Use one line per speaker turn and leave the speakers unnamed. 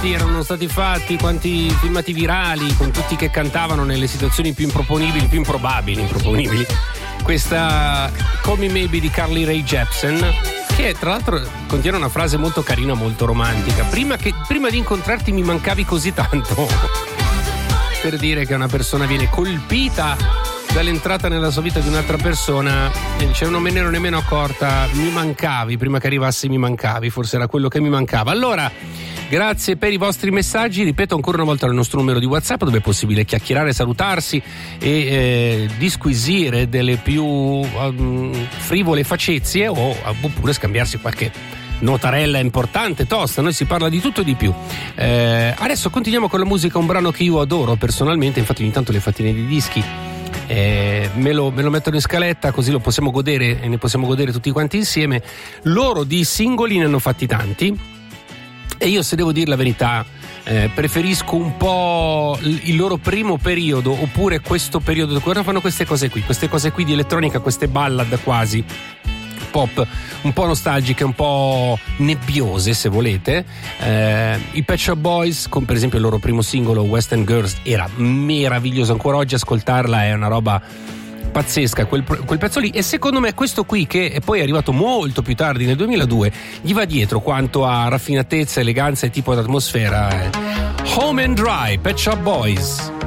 erano stati fatti quanti filmati virali con tutti che cantavano nelle situazioni più improponibili, più improbabili. Questa Call Me Maybe di Carly Rae Jepsen, che tra l'altro contiene una frase molto carina, molto romantica. Prima di incontrarti mi mancavi così tanto. Per dire che una persona viene colpita dall'entrata nella sua vita di un'altra persona, cioè non me ne ero nemmeno accorta, mi mancavi, prima che arrivassi mi mancavi, forse era quello che mi mancava. Allora, grazie per i vostri messaggi, ripeto ancora una volta il nostro numero di WhatsApp dove è possibile chiacchierare, salutarsi e disquisire delle più frivole facezie oppure scambiarsi qualche notarella importante, tosta. Noi si parla di tutto e di più. Adesso continuiamo con la musica, un brano che io adoro personalmente, infatti ogni tanto le fattine di dischi me lo mettono in scaletta, così lo possiamo godere e ne possiamo godere tutti quanti insieme. Loro di singoli ne hanno fatti tanti e io, se devo dire la verità, preferisco un po' il loro primo periodo, oppure questo periodo dove fanno queste cose qui di elettronica, queste ballad quasi pop un po' nostalgiche, un po' nebbiose se volete. I Pet Shop Boys, con per esempio il loro primo singolo West End Girls, era meraviglioso, ancora oggi ascoltarla è una roba pazzesca, quel pezzo lì. E secondo me questo qui, che è poi arrivato molto più tardi nel 2002, gli va dietro quanto a raffinatezza, eleganza e tipo d'atmosfera. Home and Dry, Pet Shop Boys.